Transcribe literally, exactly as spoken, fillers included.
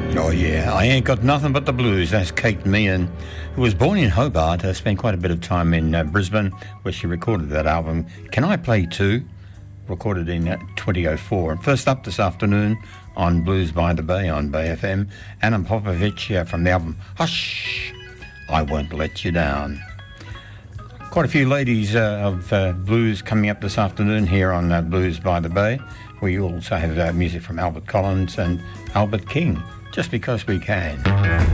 Oh yeah, I ain't got nothing but the blues. That's Kate Meehan, who was born in Hobart, uh, spent quite a bit of time in uh, Brisbane, where she recorded that album, Can I Play Two? Recorded in uh, twenty oh four. And first up this afternoon on Blues by the Bay on Bay F M, Anna Popovich uh, from the album Hush, I Won't Let You Down. Quite a few ladies uh, of uh, blues coming up this afternoon here on uh, Blues by the Bay. We also have uh, music from Albert Collins and Albert King, Just Because We Can.